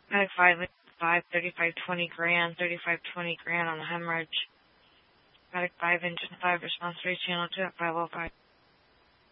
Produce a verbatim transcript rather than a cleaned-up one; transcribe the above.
Medic five, five, thirty-five twenty grand, thirty-five twenty grand on the hemorrhage. Medic five, engine five, response three, channel two at five oh five.